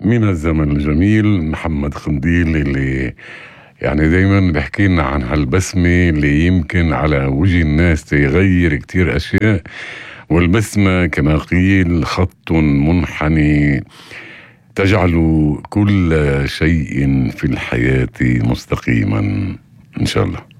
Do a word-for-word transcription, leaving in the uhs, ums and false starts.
من الزمن الجميل محمد قنديل، اللي يعني دايما بحكي لنا عن هالبسمة اللي يمكن على وجه الناس تغير كتير أشياء. والبسمة كما قيل خط منحني تجعل كل شيء في الحياة مستقيما إن شاء الله.